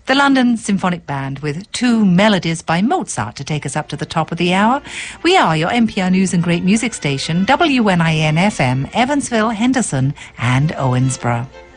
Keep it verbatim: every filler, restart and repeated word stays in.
The London Symphonic Band with two melodies by Mozart to take us up to the top of the hour. We are your N P R News and Great Music station, W N I N F M, Evansville, Henderson and Owensboro.